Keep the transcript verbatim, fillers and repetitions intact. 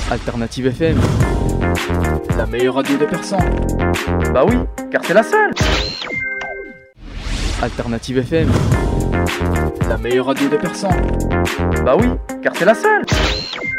Alternative F M, la meilleure radio de Persan. Bah oui, car c'est la seule. Alternative F M, la meilleure radio de Persan. Bah oui, car c'est la seule.